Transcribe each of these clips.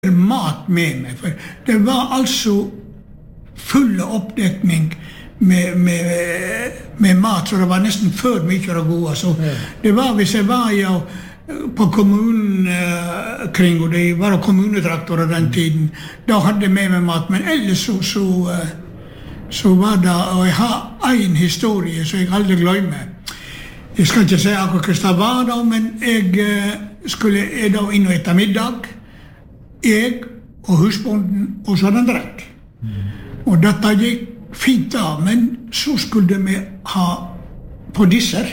mat med meg, for det var altså full oppdekning med mat, så det var nesten for mye av det gode. Så det var, hvis jeg var på kommunen kring, og det var kommunetraktorer den tiden, da hadde jeg med meg mat, men ellers så var det, og jeg har en historie som jeg aldri glemmer. Jeg skal ikke si akkurat hva det var da, men jeg skulle da inn og ette middag, jeg og husbonden, og så den drekk. Og dette gikk fint da, men så skulle vi ha på disser.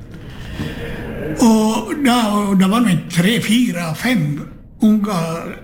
Og det var noen 3, 4, 5 unger,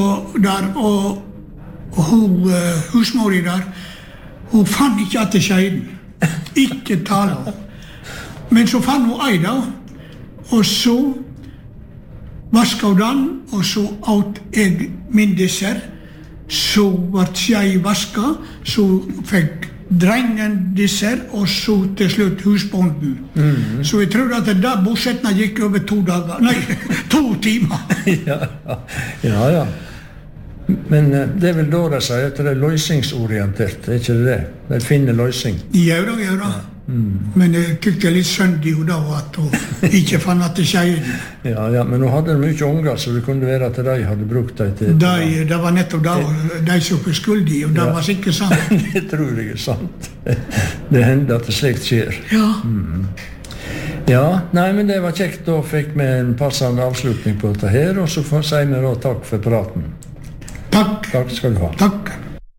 og hun husmori der, hun fann ikke at det skjedde. Ikke tale. Men så fann hun ei da, og så vasket hun den, og så åt jeg min dessert. Så ble jeg vasket, så fikk drengen dessert, og så til slutt husbonden. Så jeg tror at da bosettene gikk over 2 dager, nei, 2 timer. Ja. Men det er vel da de sier at det er løsningsorientert, er ikke det? Det finner løsning. Ja da. Men jeg tykte litt synd i da at hun ikke fann at det skjedde. Ja, men hun hadde mye unger, så det kunne være at de hadde brukt dem til... Det var nettopp da de som var skyldige, og det var sikkert sant. Det tror jeg er sant. Det hender at det slikt skjer. Ja, nei, men det var kjekt. Da fikk vi en passende avslutning på dette her, og så sier vi da takk for praten. Takk. Takk skal du ha. Takk.